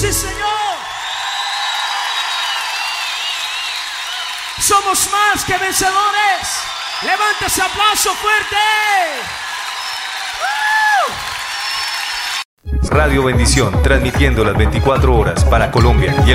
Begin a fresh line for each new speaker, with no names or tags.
sí señor. Somos más que vencedores. Levanta ese aplauso fuerte.
Radio Bendición, transmitiendo las 24 horas para Colombia y el